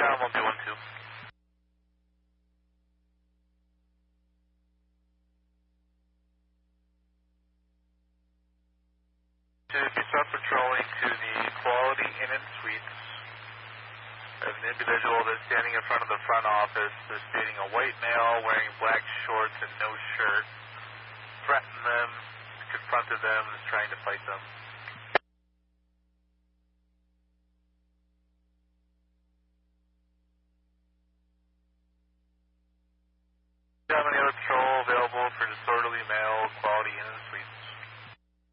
Tower 1212. To be start patrolling to the Quality Inn and Suites. I have an individual that's standing in front of the front office. They're stating a white male wearing black shorts and no shirt. Threatened them, confronted them, and is trying to fight them.